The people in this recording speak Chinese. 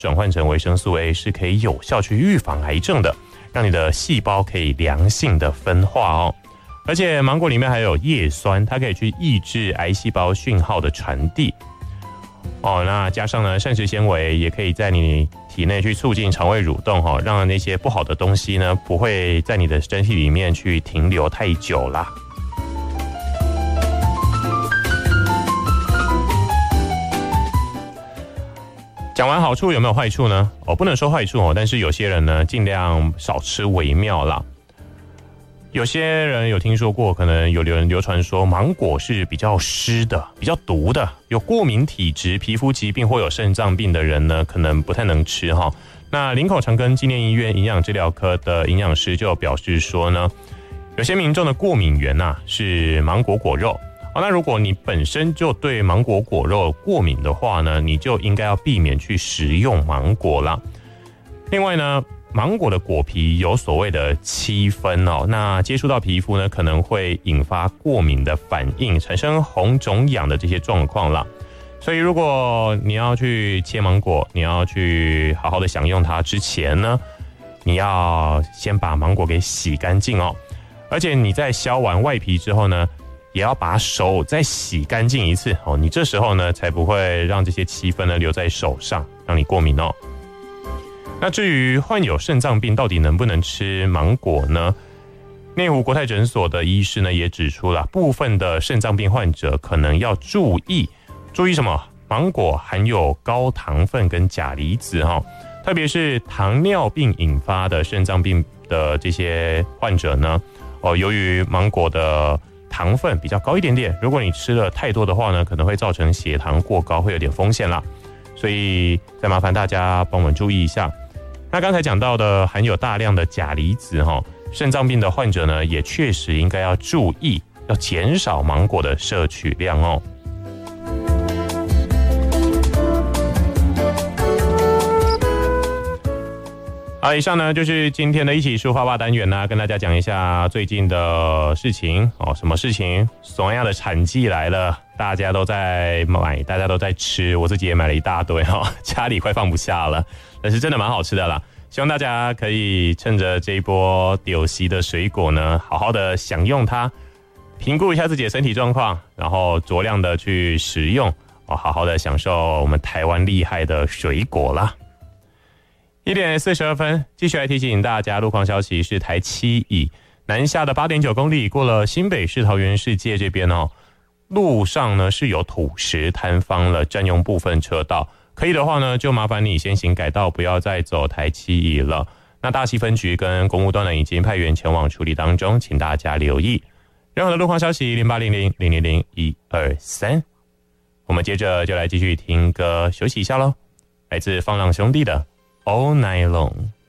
转换成维生素 A 是可以有效去预防癌症的，让你的细胞可以良性的分化哦。而且芒果里面还有叶酸，它可以去抑制癌细胞讯号的传递哦。那加上呢膳食纤维，也可以在你体内去促进肠胃蠕动哦，让那些不好的东西呢不会在你的身体里面去停留太久啦。讲完好处有没有坏处呢？不能说坏处哦，但是有些人呢尽量少吃为妙啦。有些人有听说过，可能有人流传说芒果是比较湿的、比较毒的，有过敏体质、皮肤疾病或有肾脏病的人呢，可能不太能吃哈。那林口长庚纪念医院营养治疗科的营养师就表示说呢，有些民众的过敏源是芒果果肉。那如果你本身就对芒果果肉过敏的话呢，你就应该要避免去食用芒果啦。另外呢，芒果的果皮有所谓的漆分哦，那接触到皮肤呢，可能会引发过敏的反应，产生红肿痒的这些状况啦。所以如果你要去切芒果，你要去好好的享用它之前呢，你要先把芒果给洗干净哦，而且你在削完外皮之后呢，也要把手再洗干净一次哦，你这时候呢才不会让这些漆分呢留在手上，让你过敏哦。那至于患有肾脏病到底能不能吃芒果呢？内湖国泰诊所的医师呢也指出了，部分的肾脏病患者可能要注意什么？芒果含有高糖分跟钾离子哈，特别是糖尿病引发的肾脏病的这些患者呢，由于芒果的糖分比较高一点点，如果你吃了太多的话呢，可能会造成血糖过高，会有点风险啦。所以再麻烦大家帮我们注意一下。那刚才讲到的含有大量的钾离子肾脏病的患者呢，也确实应该要注意，要减少芒果的摄取量哦。好，以上呢就是今天的一起抒发吧单元呢，跟大家讲一下最近的事情哦。什么事情？索亚的产季来了，大家都在买，大家都在吃，我自己也买了一大堆家里快放不下了，但是真的蛮好吃的啦。希望大家可以趁着这一波丢席的水果呢，好好的享用它，评估一下自己的身体状况，然后酌量的去食用好好的享受我们台湾厉害的水果啦。1点42分，继续来提醒大家，路况消息是台7乙南下的 8.9 公里，过了新北市桃园世界这边路上呢是有土石坍方了，占用部分车道，可以的话呢，就麻烦你先行改道，不要再走台7乙了。那大溪分局跟公务端呢已经派员前往处理当中，请大家留意。任何的路况消息0800-000-123，我们接着就来继续听歌休息一下咯，来自放浪兄弟的All Night Long。